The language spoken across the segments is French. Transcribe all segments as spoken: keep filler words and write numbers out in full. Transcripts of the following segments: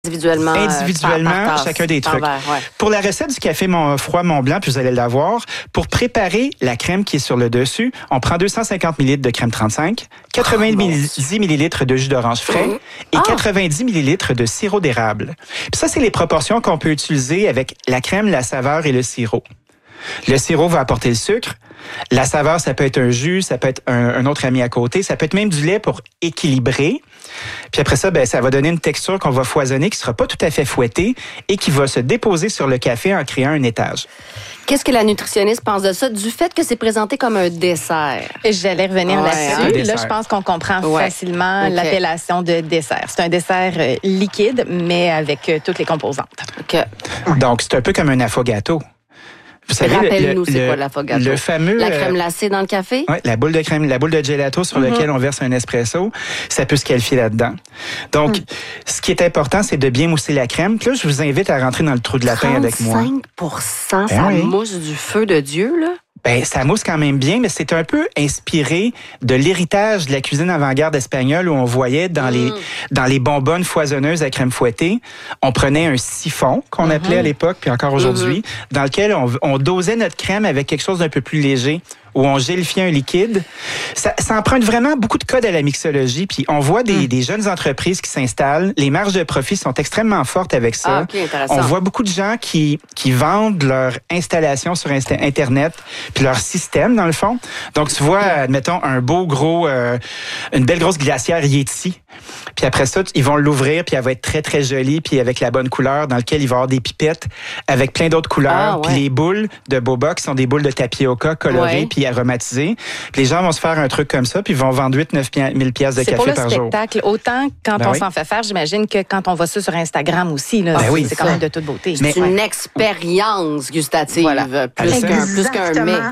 Individuellement, individuellement euh, par, par chacun des trucs. verre, ouais. Pour la recette du café Mont froid Mont Blanc, puis vous allez l'avoir, pour préparer la crème qui est sur le dessus, on prend deux cent cinquante millilitres de crème trente-cinq, quatre-vingt-dix millilitres de jus d'orange frais mmh. et ah. quatre-vingt-dix millilitres de sirop d'érable. Puis ça, c'est les proportions qu'on peut utiliser avec la crème, la saveur et le sirop. Le sirop va apporter le sucre. La saveur, ça peut être un jus, ça peut être un, un autre ami à côté, ça peut être même du lait pour équilibrer. Puis après ça, ben, ça va donner une texture qu'on va foisonner, qui sera pas tout à fait fouettée et qui va se déposer sur le café en créant un étage. Qu'est-ce que la nutritionniste pense de ça, du fait que c'est présenté comme un dessert? Et j'allais revenir ouais, là-dessus. Là, je pense qu'on comprend ouais. facilement okay. l'appellation de dessert. C'est un dessert euh, liquide, mais avec euh, toutes les composantes. Okay. Donc, c'est un peu comme un affogato. Vous savez, rappelle-nous, c'est quoi l'affogato? Le fameux... La crème glacée dans le café? Oui, la boule de crème, la boule de gelato sur mm-hmm. laquelle on verse un espresso, ça peut se qualifier là-dedans. Donc, mm. ce qui est important, c'est de bien mousser la crème. Puis là, je vous invite à rentrer dans le trou de la pain avec moi. trente-cinq pour cent, ça ben oui. mousse du feu de Dieu, là? Ben, ça mousse quand même bien, mais c'est un peu inspiré de l'héritage de la cuisine avant-garde espagnole où on voyait dans mm. les dans les bonbonnes foisonneuses à crème fouettée, on prenait un siphon qu'on mm-hmm. appelait à l'époque, puis encore aujourd'hui, mm-hmm. dans lequel on, on dosait notre crème avec quelque chose d'un peu plus léger, où on gélifiait un liquide. Ça, ça emprunte vraiment beaucoup de codes à la mixologie, puis on voit des, mm. des jeunes entreprises qui s'installent. Les marges de profit sont extrêmement fortes avec ça. Ah, okay, on voit beaucoup de gens qui, qui vendent leur installation sur Insta- Internet, puis leur système, dans le fond. Donc, tu vois, admettons, un beau gros, euh, une belle grosse glacière Yeti. Puis après ça, ils vont l'ouvrir, puis elle va être très, très jolie, puis avec la bonne couleur, dans lequel il va y avoir des pipettes avec plein d'autres couleurs. Ah, ouais. Puis les boules de boba, qui sont des boules de tapioca colorées, ouais. puis aromatisées. Puis les gens vont se faire un truc comme ça, puis ils vont vendre huit neuf mille piastres de c'est café pour par le jour. Spectacle. Autant quand ben on oui. s'en fait faire, j'imagine que quand on voit ça sur Instagram aussi, là, ben c'est, oui, c'est quand même de toute beauté. C'est une expérience gustative, voilà. plus, qu'un, plus qu'un mets.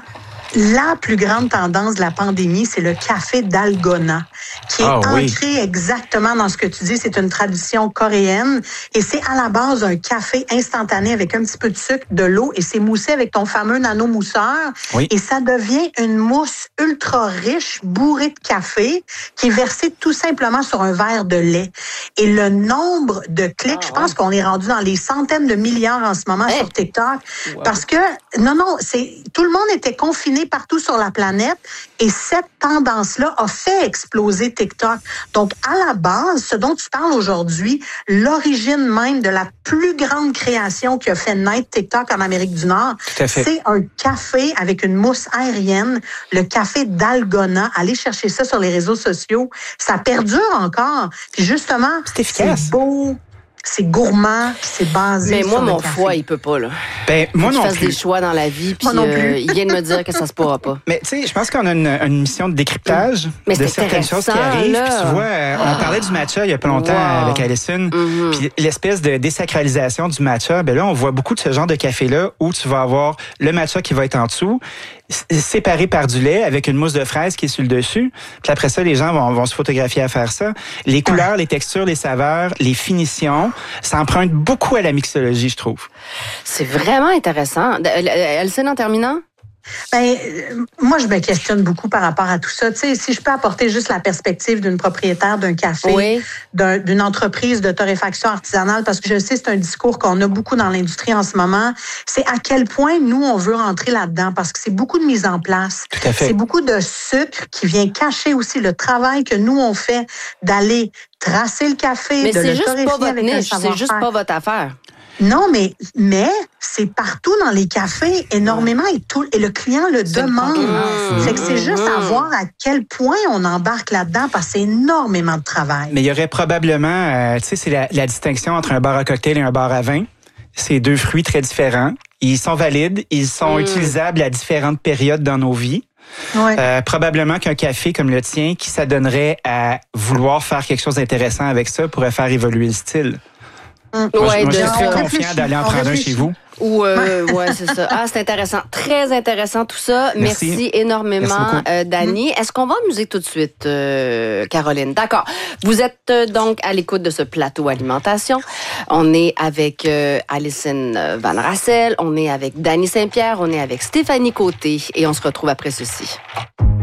La plus grande tendance de la pandémie, c'est le café dalgona, qui est oh, ancré oui. exactement dans ce que tu dis. C'est une tradition coréenne et c'est à la base un café instantané avec un petit peu de sucre, de l'eau et c'est moussé avec ton fameux nano-mousseur. Oui. Et ça devient une mousse ultra riche, bourrée de café, qui est versée tout simplement sur un verre de lait. Et le nombre de clics, oh, je pense ouais. qu'on est rendu dans les centaines de milliards en ce moment hey. sur TikTok. Wow. Parce que, non, non, c'est tout le monde était confiné partout sur la planète et cette tendance-là a fait exploser TikTok. Donc, à la base, ce dont tu parles aujourd'hui, l'origine même de la plus grande création qui a fait naître TikTok en Amérique du Nord, c'est un café avec une mousse aérienne, le café dalgona. Allez chercher ça sur les réseaux sociaux. Ça perdure encore. Puis justement, c'est, c'est beau. C'est gourmand, puis c'est basé mais sur moi, le mon café. foie, il peut pas, là. Ben, moi non plus. Je fasse des choix dans la vie, puis euh, il vient de me dire que ça se pourra pas. Mais tu sais, je pense qu'on a une, une mission de décryptage mais de certaines choses qui arrivent. Puis tu vois, euh, on parlait du matcha il y a pas longtemps wow. avec Alison, mm-hmm. puis l'espèce de désacralisation du matcha, ben là, on voit beaucoup de ce genre de café-là où tu vas avoir le matcha qui va être en dessous, séparé par du lait avec une mousse de fraise qui est sur le dessus. Puis après ça, les gens vont, vont se photographier à faire ça. Les couleurs, les textures, les saveurs, les finitions, ça emprunte beaucoup à la mixologie, je trouve. C'est vraiment intéressant. Alcine, en terminant? Ben, moi, je me questionne beaucoup par rapport à tout ça. Tu sais, si je peux apporter juste la perspective d'une propriétaire d'un café, oui. d'un, d'une entreprise de torréfaction artisanale, parce que je sais, c'est un discours qu'on a beaucoup dans l'industrie en ce moment, c'est à quel point nous, on veut rentrer là-dedans, parce que c'est beaucoup de mise en place. Tout à fait. C'est beaucoup de sucre qui vient cacher aussi le travail que nous, on fait d'aller tracer le café, mais de le torréfier avec un niche, savoir-faire. C'est juste pas votre affaire. Non, mais mais c'est partout dans les cafés, énormément, et tout et le client le c'est demande. Mmh. Fait que c'est juste à voir à quel point on embarque là-dedans, parce que c'est énormément de travail. Mais il y aurait probablement, euh, tu sais, c'est la, la distinction entre un bar à cocktail et un bar à vin. C'est deux fruits très différents. Ils sont valides, ils sont mmh. utilisables à différentes périodes dans nos vies. Ouais. Euh, probablement qu'un café comme le tien, qui s'adonnerait à vouloir faire quelque chose d'intéressant avec ça, pourrait faire évoluer le style. Hum. Moi, ouais, moi je suis très confiant d'aller en prendre un chez vous. Ou euh, ouais, c'est ça. Ah, c'est intéressant, très intéressant tout ça. Merci, Merci énormément, Merci euh, Dani. Est-ce qu'on va en musique tout de suite, euh, Caroline? D'accord. Vous êtes euh, donc à l'écoute de ce plateau alimentation. On est avec euh, Alison Van Rassel, on est avec Dani Saint-Pierre, on est avec Stéphanie Côté et on se retrouve après ceci.